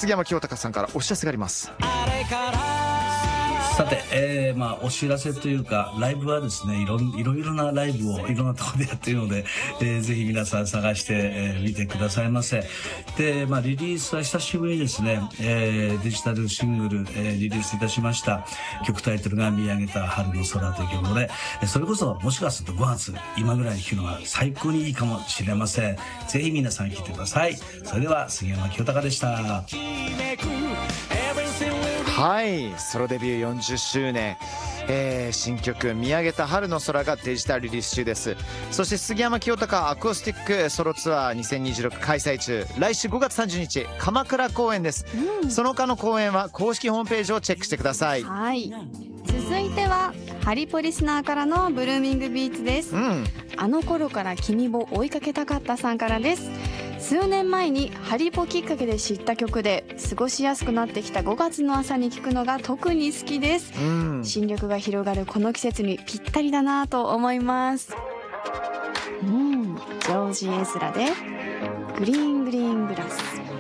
杉山清隆さんからお知らせがあります。 さて、お知らせというかライブはですね、いろいろなライブをいろんなところでやっているので、ぜひ皆さん探して、見てくださいませ。で、リリースは久しぶりにですね、デジタルシングル、リリースいたしました。曲タイトルが見上げた春の空という曲で、それこそもしかすると5月今ぐらいに聴くのが最高にいいかもしれません。ぜひ皆さん聴いてください。それでは杉山清隆でした。 はい、ソロデビュー40周年、新曲見上げた春の空がデジタルリリース中です。そして杉山清隆アコースティックソロツアー2026開催中。来週5月30日鎌倉公演です、その他の公演は公式ホームページをチェックしてください。 はい、続いてはハリポリスナーからのブルーミングビーツです、あの頃から君を追いかけたかったさんからです。数年前にハリポきっかけで知った曲で、過ごしやすくなってきた5月の朝に聴くのが特に好きです、新緑が広がるこの季節にぴったりだなと思います。ジョージ・エズラでグリーングリーングラス。